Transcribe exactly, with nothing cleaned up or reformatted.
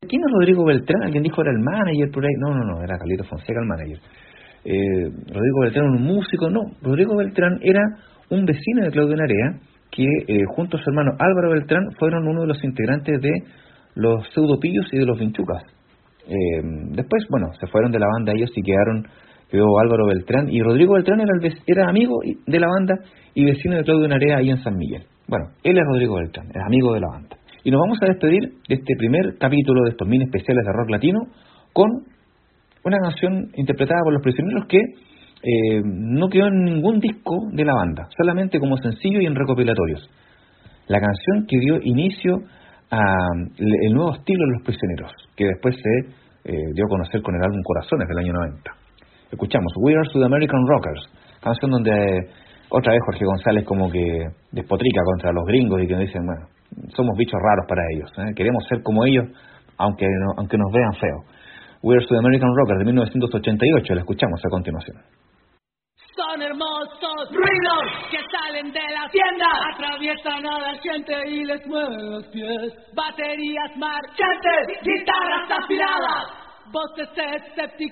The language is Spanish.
¿quién es Rodrigo Beltrán? Alguien dijo era el manager por ahí. No, no, no, era Carlito Fonseca el manager. Eh, Rodrigo Beltrán era un músico. No, Rodrigo Beltrán era un vecino de Claudio Narea que eh, junto a su hermano Álvaro Beltrán fueron uno de los integrantes de los Pseudopillos y de los Vinchucas. Eh, después, bueno, se fueron de la banda ellos y quedaron, quedó Álvaro Beltrán, y Rodrigo Beltrán era, el, era amigo de la banda y vecino de Claudio Narea ahí en San Miguel. Bueno, él es Rodrigo Beltrán, es amigo de la banda. Y nos vamos a despedir de este primer capítulo de estos mini especiales de rock latino con una canción interpretada por Los Prisioneros que eh, no quedó en ningún disco de la banda, solamente como sencillo y en recopilatorios. La canción que dio inicio al nuevo estilo de Los Prisioneros, que después se eh, dio a conocer con el álbum Corazones del año noventa. Escuchamos We Are Sudamerican Rockers, canción donde otra vez Jorge González como que despotrica contra los gringos y que dicen, bueno, somos bichos raros para ellos, ¿eh? Queremos ser como ellos aunque, no, aunque nos vean feo. We Are Sudamerican Rockers de mil novecientos ochenta y ocho, la escuchamos a continuación. Son hermosos ruidos que salen de la tienda, atraviesan a la gente y les mueven los pies. Baterías marchantes, guitarras afiladas, voces escépticas.